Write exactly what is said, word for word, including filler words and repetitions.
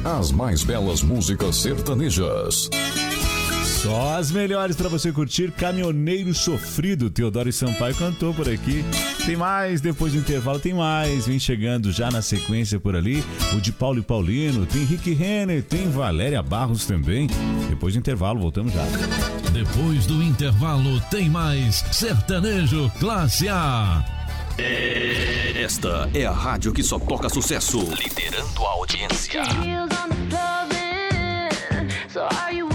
As mais belas músicas sertanejas. Só as melhores pra você curtir. Caminhoneiro Sofrido, Teodoro Sampaio cantou por aqui. Tem mais, depois do intervalo tem mais. Vem chegando já na sequência por ali o de Paulo e Paulino, tem Rick Renner, tem Valéria Barros também. Depois do intervalo, voltamos já. Depois do intervalo tem mais Sertanejo Classe A. Esta é a rádio que só toca sucesso, liderando a audiência. So are you